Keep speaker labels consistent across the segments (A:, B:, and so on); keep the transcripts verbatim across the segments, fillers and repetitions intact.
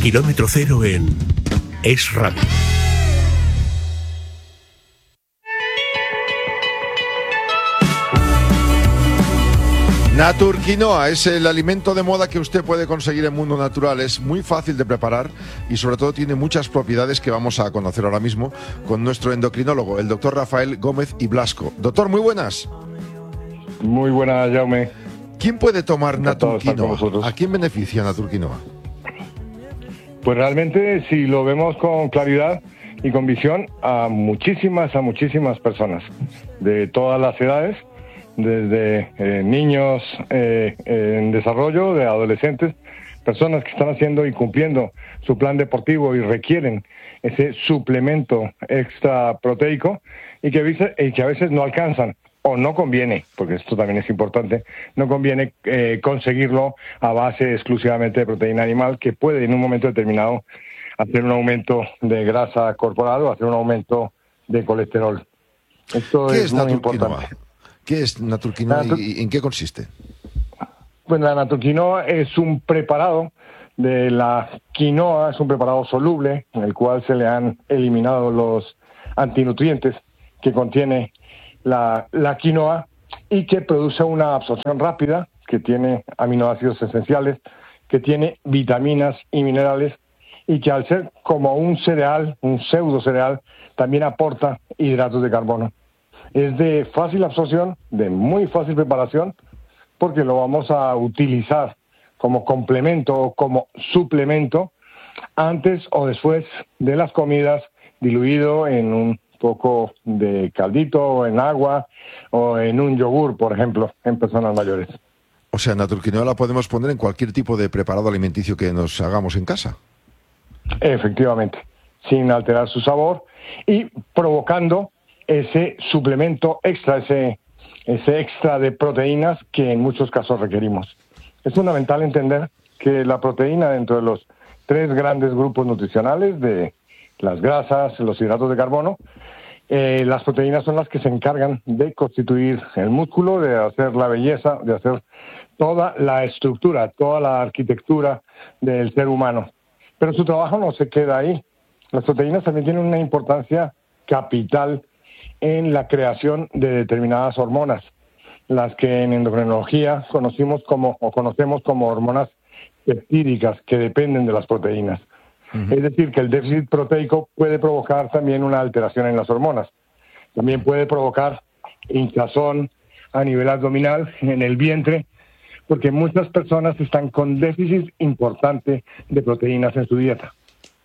A: Kilómetro cero en Es Radio.
B: Naturquinoa es el alimento de moda que usted puede conseguir en Mundo Natural. Es muy fácil de preparar y sobre todo tiene muchas propiedades que vamos a conocer ahora mismo con nuestro endocrinólogo, el doctor Rafael Gómez y Blasco. Doctor, muy buenas.
C: Muy buenas, Jaume.
B: ¿Quién puede tomar
C: Encantado
B: Naturquinoa? ¿A quién beneficia Naturquinoa?
C: Pues realmente, si lo vemos con claridad y con visión, a muchísimas, a muchísimas personas de todas las edades, desde eh, niños eh, en desarrollo, de adolescentes, personas que están haciendo y cumpliendo su plan deportivo y requieren ese suplemento extra proteico y que, avise, y que a veces no alcanzan o no conviene, porque esto también es importante, no conviene eh, conseguirlo a base exclusivamente de proteína animal, que puede en un momento determinado hacer un aumento de grasa corporal o hacer un aumento de colesterol. Esto
B: ¿Qué
C: es,
B: es
C: muy
B: Naturquinoa?
C: importante.
B: ¿Qué es Naturquinoa
C: Natur-
B: y en qué consiste?
C: Pues la Naturquinoa es un preparado de la quinoa, es un preparado soluble en el cual se le han eliminado los antinutrientes que contiene la, la quinoa y que produce una absorción rápida, que tiene aminoácidos esenciales, que tiene vitaminas y minerales y que al ser como un cereal, un pseudo cereal, también aporta hidratos de carbono. Es de fácil absorción, de muy fácil preparación, porque lo vamos a utilizar como complemento o como suplemento antes o después de las comidas, diluido en un poco de caldito o en agua o en un yogur, por ejemplo, en personas mayores.
B: O sea, Naturquinoa la podemos poner en cualquier tipo de preparado alimenticio que nos hagamos en casa.
C: Efectivamente, sin alterar su sabor y provocando ese suplemento extra, ese, ese extra de proteínas que en muchos casos requerimos. Es fundamental entender que la proteína, dentro de los tres grandes grupos nutricionales de las grasas, los hidratos de carbono, eh, las proteínas son las que se encargan de constituir el músculo, de hacer la belleza, de hacer toda la estructura, toda la arquitectura del ser humano. Pero su trabajo no se queda ahí. Las proteínas también tienen una importancia capital en la creación de determinadas hormonas, las que en endocrinología conocimos como, o conocemos como hormonas peptídicas, que dependen de las proteínas. Uh-huh. Es decir, que el déficit proteico puede provocar también una alteración en las hormonas. También puede provocar hinchazón a nivel abdominal, en el vientre, porque muchas personas están con déficit importante de proteínas en su dieta.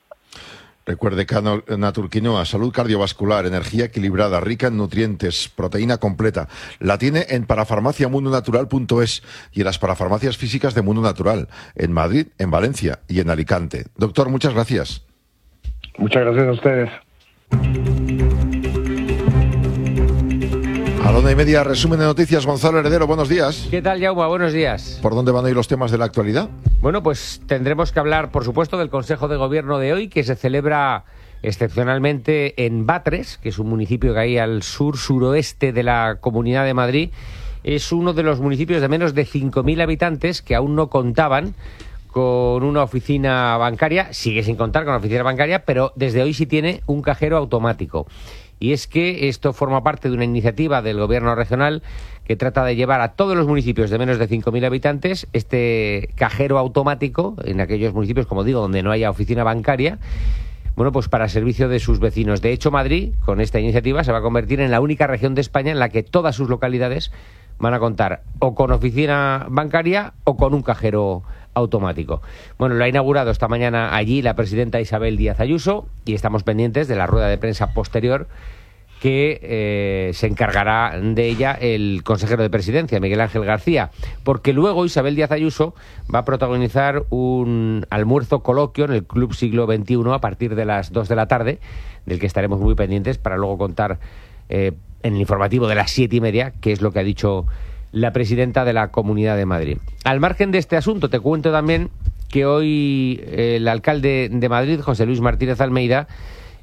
B: Recuerde que Naturquinoa, salud cardiovascular, energía equilibrada, rica en nutrientes, proteína completa. La tiene en parafarmacia mundo natural punto es y en las parafarmacias físicas de Mundo Natural, en Madrid, en Valencia y en Alicante. Doctor, muchas gracias.
C: Muchas gracias a ustedes.
B: A la una y media, resumen de noticias. Gonzalo Heredero, buenos días.
D: ¿Qué tal, Jaume? Buenos días.
B: ¿Por dónde van a ir los temas de la actualidad?
D: Bueno, pues tendremos que hablar, por supuesto, del Consejo de Gobierno de hoy, que se celebra excepcionalmente en Batres, que es un municipio que hay al sur-suroeste de la Comunidad de Madrid. Es uno de los municipios de menos de cinco mil habitantes que aún no contaban con una oficina bancaria. Sigue sin contar con una oficina bancaria, pero desde hoy sí tiene un cajero automático. Y es que esto forma parte de una iniciativa del Gobierno regional que trata de llevar a todos los municipios de menos de cinco mil habitantes este cajero automático, en aquellos municipios, como digo, donde no haya oficina bancaria, bueno, pues para servicio de sus vecinos. De hecho, Madrid, con esta iniciativa, se va a convertir en la única región de España en la que todas sus localidades van a contar o con oficina bancaria o con un cajero automático. Bueno, lo ha inaugurado esta mañana allí la presidenta Isabel Díaz Ayuso y estamos pendientes de la rueda de prensa posterior que eh, se encargará de ella el consejero de Presidencia, Miguel Ángel García, porque luego Isabel Díaz Ayuso va a protagonizar un almuerzo coloquio en el Club Siglo veintiuno a partir de las dos de la tarde, del que estaremos muy pendientes para luego contar eh, en el informativo de las siete y media qué es lo que ha dicho la presidenta de la Comunidad de Madrid. Al margen de este asunto, te cuento también que hoy el alcalde de Madrid, José Luis Martínez Almeida,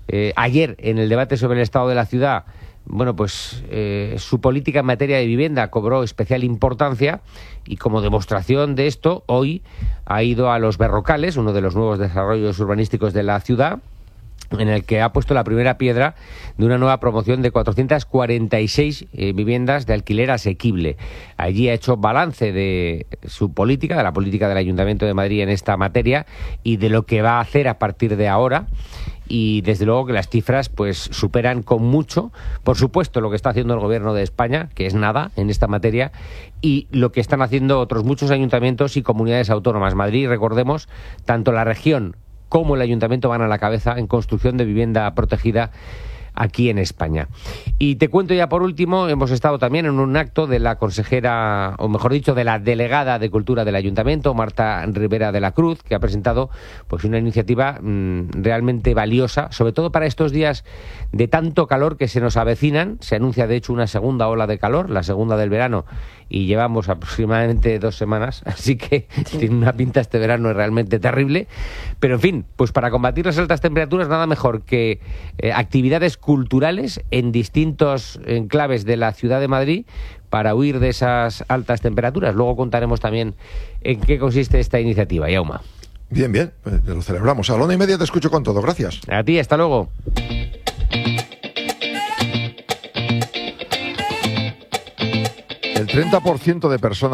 D: eh, ayer en el debate sobre el estado de la ciudad, bueno, pues eh, su política en materia de vivienda cobró especial importancia y como demostración de esto, hoy ha ido a Los Berrocales, uno de los nuevos desarrollos urbanísticos de la ciudad, en el que ha puesto la primera piedra de una nueva promoción de cuatrocientas cuarenta y seis eh, viviendas de alquiler asequible. Allí ha hecho balance de su política, de la política del Ayuntamiento de Madrid en esta materia y de lo que va a hacer a partir de ahora. Y desde luego que las cifras pues superan con mucho, por supuesto, lo que está haciendo el Gobierno de España, que es nada en esta materia, y lo que están haciendo otros muchos ayuntamientos y comunidades autónomas. Madrid, recordemos, tanto la región como el ayuntamiento van a la cabeza en construcción de vivienda protegida aquí en España. Y te cuento ya por último, hemos estado también en un acto de la consejera, o mejor dicho, de la delegada de Cultura del Ayuntamiento, Marta Rivera de la Cruz, que ha presentado pues una iniciativa mmm, realmente valiosa, sobre todo para estos días de tanto calor que se nos avecinan. Se anuncia, de hecho, una segunda ola de calor, la segunda del verano, y llevamos aproximadamente dos semanas, así que sí, tiene una pinta este verano realmente terrible. Pero, en fin, pues para combatir las altas temperaturas, nada mejor que eh, actividades culturales en distintos enclaves de la ciudad de Madrid para huir de esas altas temperaturas. Luego contaremos también en qué consiste esta iniciativa. Yauma.
B: Bien, bien, pues lo celebramos. A la una y media te escucho con todo. Gracias.
D: A ti, hasta luego.
B: El treinta por ciento de personas